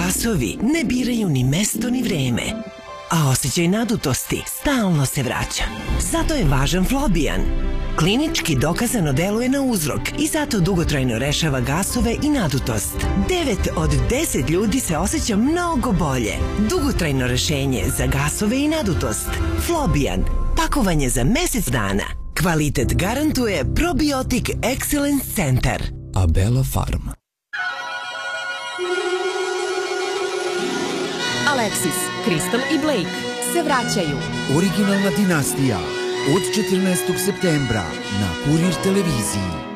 gasovi ne biraju ni mesto ni vreme, a osjećaj nadutosti stalno se vraća. Zato je važan Flobijan. Klinički dokazano deluje na uzrok i zato dugotrajno rešava gasove i nadutost. 9 od 10 ljudi se osjeća mnogo bolje. Dugotrajno rešenje za gasove i nadutost. Flobijan. Pakovanje za mesec dana. Kvalitet garantuje Probiotic Excellence Center. Abela Farm. Alexis, Crystal i Blake se vraćaju. Originalna dinastija od 14. septembra na Kurir televiziji.